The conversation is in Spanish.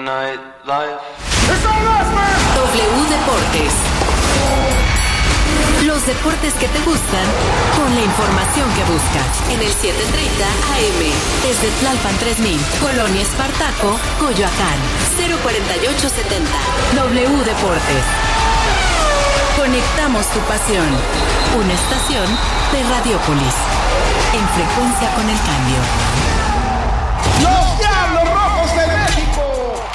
nightlife. W Deportes. Los deportes que te gustan con la información que buscas en el 7:30 AM desde Tlalpan 3000, Colonia Espartaco, Coyoacán, 04870. W Deportes. Conectamos tu pasión. Una estación de Radiopolis. En frecuencia con el cambio. ¡No!